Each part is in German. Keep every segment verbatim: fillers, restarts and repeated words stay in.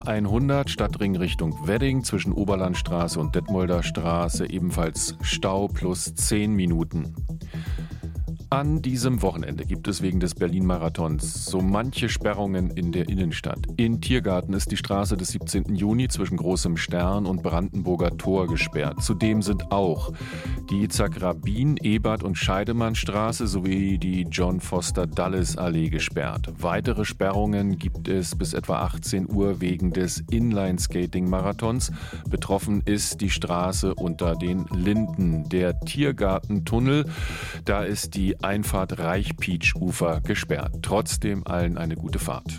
hundert Stadtring Richtung Wedding zwischen Oberlandstraße und Detmolder Straße, ebenfalls Stau plus zehn Minuten. An diesem Wochenende gibt es wegen des Berlin-Marathons so manche Sperrungen in der Innenstadt. In Tiergarten ist die Straße des siebzehnten Juni zwischen Großem Stern und Brandenburger Tor gesperrt. Zudem sind auch die Itzhak-Rabin-, Ebert- und Scheidemannstraße sowie die John-Foster-Dulles-Allee gesperrt. Weitere Sperrungen gibt es bis etwa achtzehn Uhr wegen des Inline-Skating-Marathons. Betroffen ist die Straße unter den Linden. Der Tiergartentunnel, da ist die Einfahrt Reich-Pietsch-Ufer gesperrt. Trotzdem allen eine gute Fahrt.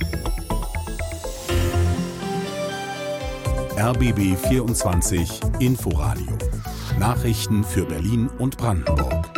R B B vierundzwanzig Inforadio. Nachrichten für Berlin und Brandenburg.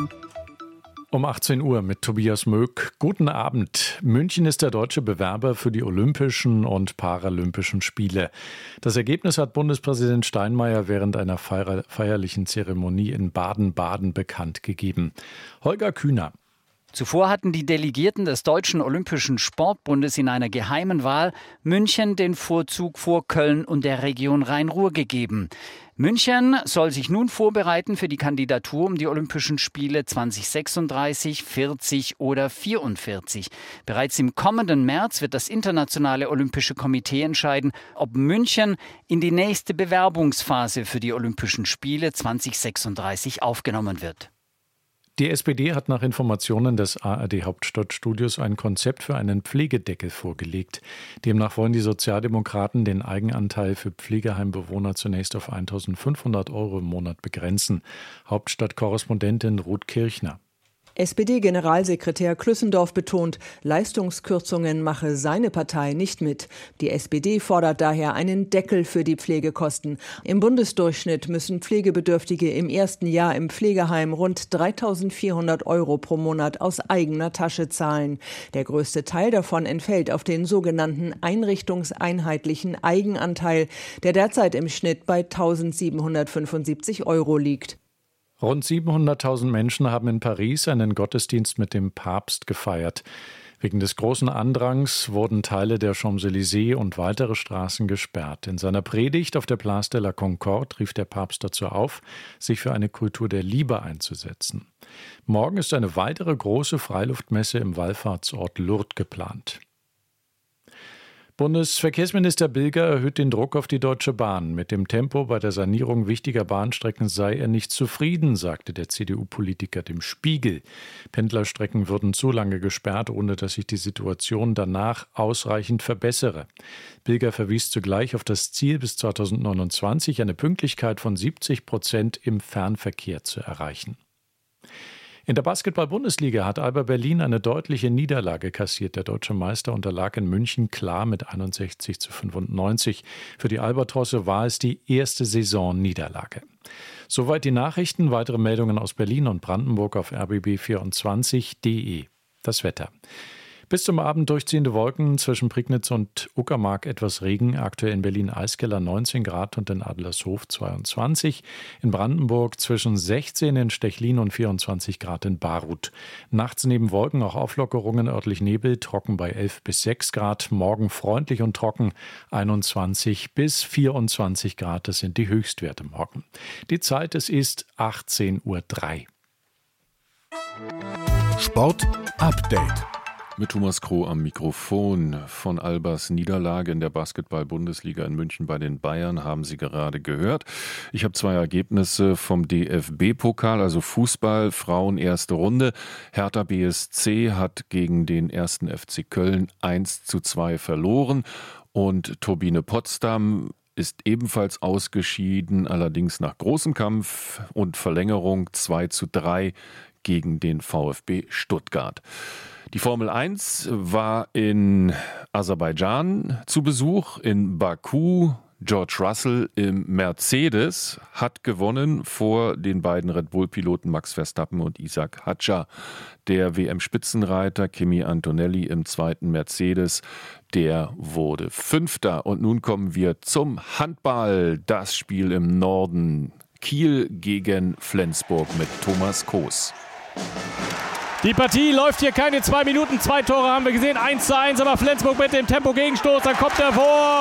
Um achtzehn Uhr mit Tobias Möck. Guten Abend. München ist der deutsche Bewerber für die Olympischen und Paralympischen Spiele. Das Ergebnis hat Bundespräsident Steinmeier während einer feierlichen Zeremonie in Baden-Baden bekannt gegeben. Holger Kühner. Zuvor hatten die Delegierten des Deutschen Olympischen Sportbundes in einer geheimen Wahl München den Vorzug vor Köln und der Region Rhein-Ruhr gegeben. München soll sich nun vorbereiten für die Kandidatur um die Olympischen Spiele zwanzig sechsunddreißig, vierzig oder vierundvierzig. Bereits im kommenden März wird das Internationale Olympische Komitee entscheiden, ob München in die nächste Bewerbungsphase für die Olympischen Spiele zwanzig sechsunddreißig aufgenommen wird. Die S P D hat nach Informationen des A R D-Hauptstadtstudios ein Konzept für einen Pflegedeckel vorgelegt. Demnach wollen die Sozialdemokraten den Eigenanteil für Pflegeheimbewohner zunächst auf eintausendfünfhundert Euro im Monat begrenzen. Hauptstadtkorrespondentin Ruth Kirchner. S P D-Generalsekretär Klüssendorf betont, Leistungskürzungen mache seine Partei nicht mit. Die S P D fordert daher einen Deckel für die Pflegekosten. Im Bundesdurchschnitt müssen Pflegebedürftige im ersten Jahr im Pflegeheim rund dreitausendvierhundert Euro pro Monat aus eigener Tasche zahlen. Der größte Teil davon entfällt auf den sogenannten einrichtungseinheitlichen Eigenanteil, der derzeit im Schnitt bei eintausendsiebenhundertfünfundsiebzig Euro liegt. Rund siebenhunderttausend Menschen haben in Paris einen Gottesdienst mit dem Papst gefeiert. Wegen des großen Andrangs wurden Teile der Champs-Élysées und weitere Straßen gesperrt. In seiner Predigt auf der Place de la Concorde rief der Papst dazu auf, sich für eine Kultur der Liebe einzusetzen. Morgen ist eine weitere große Freiluftmesse im Wallfahrtsort Lourdes geplant. Bundesverkehrsminister Bilger erhöht den Druck auf die Deutsche Bahn. Mit dem Tempo bei der Sanierung wichtiger Bahnstrecken sei er nicht zufrieden, sagte der C D U-Politiker dem Spiegel. Pendlerstrecken würden zu lange gesperrt, ohne dass sich die Situation danach ausreichend verbessere. Bilger verwies zugleich auf das Ziel, bis zweitausendneunundzwanzig eine Pünktlichkeit von siebzig Prozent im Fernverkehr zu erreichen. In der Basketball-Bundesliga hat Alba Berlin eine deutliche Niederlage kassiert. Der deutsche Meister unterlag in München klar mit einundsechzig zu fünfundneunzig. Für die Albatrosse war es die erste Saisonniederlage. Soweit die Nachrichten. Weitere Meldungen aus Berlin und Brandenburg auf r b b vierundzwanzig punkt d e. Das Wetter. Bis zum Abend durchziehende Wolken, zwischen Prignitz und Uckermark etwas Regen. Aktuell in Berlin Eiskeller neunzehn Grad und in Adlershof zweiundzwanzig. In Brandenburg zwischen sechzehn in Stechlin und vierundzwanzig Grad in Baruth. Nachts neben Wolken auch Auflockerungen, örtlich Nebel, trocken bei elf bis sechs Grad. Morgen freundlich und trocken, einundzwanzig bis vierundzwanzig Grad. Das sind die Höchstwerte morgen. Die Zeit, es ist achtzehn Uhr drei. Sport Update. Mit Thomas Kroh am Mikrofon. Von Albas Niederlage in der Basketball-Bundesliga in München bei den Bayern haben Sie gerade gehört. Ich habe zwei Ergebnisse vom D F B-Pokal, also Fußball, Frauen erste Runde. Hertha B S C hat gegen den ersten F C Köln eins zu zwei verloren und Turbine Potsdam ist ebenfalls ausgeschieden, allerdings nach großem Kampf und Verlängerung zwei zu drei gegen den VfB Stuttgart. Die Formel eins war in Aserbaidschan zu Besuch, in Baku. George Russell im Mercedes hat gewonnen vor den beiden Red Bull-Piloten Max Verstappen und Isaac Hadjar. Der W M-Spitzenreiter Kimi Antonelli im zweiten Mercedes, der wurde Fünfter. Und nun kommen wir zum Handball, das Spiel im Norden. Kiel gegen Flensburg mit Thomas Koos. Die Partie läuft hier keine zwei Minuten. Zwei Tore haben wir gesehen. eins zu eins, aber Flensburg mit dem Tempo-Gegenstoß. Dann kommt der Wurf.